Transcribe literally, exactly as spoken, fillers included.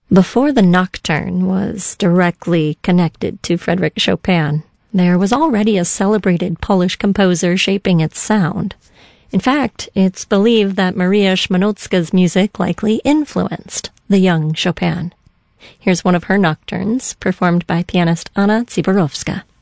Before the nocturne was directly connected to Frédéric Chopin, there was already a celebrated Polish composer shaping its sound. In fact, it's believed that Maria Szmanowska's music likely influenced the young Chopin. Here's one of her nocturnes, performed by pianist Anna Ziborowska.